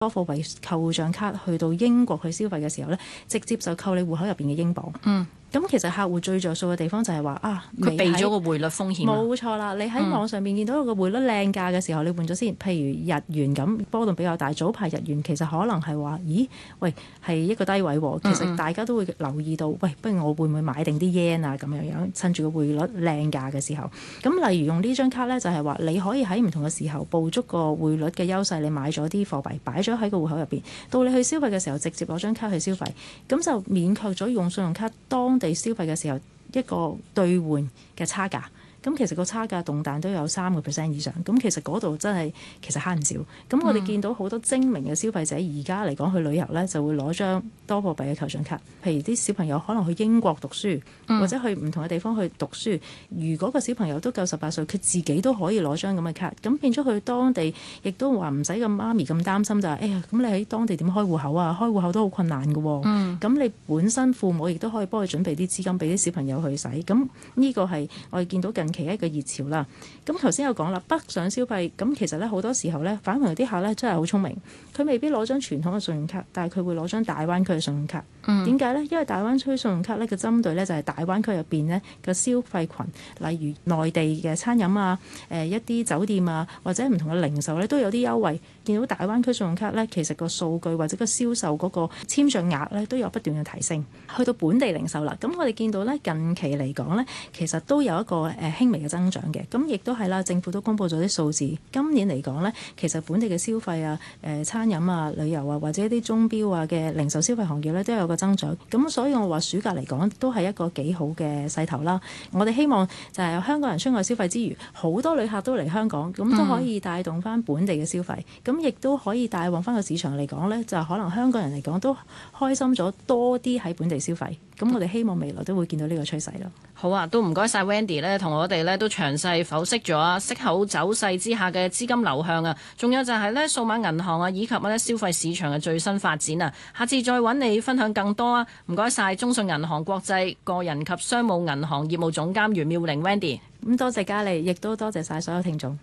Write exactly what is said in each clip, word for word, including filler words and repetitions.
多貨幣購匯帳卡去到英國去消費嘅時候呢，直接就扣你戶口入邊嘅英鎊。嗯。咁其實客戶最着數嘅地方就係話啊， 佢避咗個匯率風險。 冇錯啦，你喺網上面見到個匯率靚價嘅時候，嗯、你換咗先。譬如日元咁波動比較大，早排日元其實可能係話，咦，喂，係一個低位喎。其實大家都會留意到，嗯嗯喂，不如我會唔會買定啲 yen 啊咁樣樣，趁住個匯率靚價嘅時候。咁例如用呢張卡呢，就係話你可以喺唔同嘅時候捕捉個匯率嘅優勢，你買咗啲貨幣擺咗喺個戶口入邊，到你去消費嘅時候，直接攞張卡去消費，咁就免卻咗用信用卡當地消費嘅時候一個兌換嘅差價。咁其實個差價動彈都有三個 percent 以上，咁其實嗰度真係其實慳唔少。咁我哋見到好多精明嘅消費者而家嚟講去旅遊呢，就會攞張多貨幣嘅球獎卡。譬如啲小朋友可能去英國讀書，或者去唔同嘅地方去讀書，如果個小朋友都夠十八歲，佢自己都可以攞張咁嘅卡，咁變咗去當地亦都話唔使咁媽咪咁擔心就係，哎呀，咁你喺當地點開戶口啊？開戶口都好困難㗎喎。咁、嗯、你本身父母亦都可以幫佢準備啲資金俾啲小朋友去使。咁呢個係我哋見到近期一個熱潮啦。咁頭先有講啦，北上消費，咁其實咧好多時候咧，反為啲客咧真係好聰明，佢未必攞張傳統嘅信用卡，但係佢會攞張大灣區嘅信用卡。點解咧？因為大灣區信用卡咧嘅針對咧就係大灣區入邊呢嘅消費群，例如內地嘅餐飲啊、誒、呃、一啲酒店啊，或者唔同嘅零售咧都有啲優惠。見到大灣區信用卡咧，其實個數據或者個銷售嗰個簽賬額咧都有不斷嘅提升。去到本地零售啦，咁我哋見到咧近期嚟講咧，其實都有一個誒輕微嘅增長嘅。咁亦都係啦，政府都公布咗啲數字。今年嚟講咧，其實本地嘅消費啊、誒、呃、餐飲啊、旅遊啊，或者一啲鐘錶啊嘅零售消費行業咧，都有個增長。咁所以我話暑假嚟講都係一個幾好嘅勢頭啦。我哋希望就係香港人出外消費之餘，好多旅客都嚟香港，咁都可以帶動翻本地嘅消費。咁亦都可以帶旺翻個市場嚟講呢，就可能香港人嚟講都開心咗多啲喺本地消費。咁我哋希望未來都會見到呢個趨勢咯。 好啊，都唔該晒 Wendy 呢，同我哋呢都詳細剖析咗啊息口走勢之下嘅資金流向啊，仲有就係呢數碼銀行啊，以及呢消費市場嘅最新發展啊。下次再揾你分享更多啊！唔該晒中信銀行國際個人及商務銀行業務總監袁妙玲 Wendy。 咁多謝嘉莉，亦都多謝晒所有聽眾。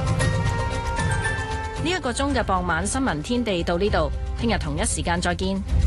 呢一個鐘嘅傍晚新聞天地到呢度，聽日同一時間再見。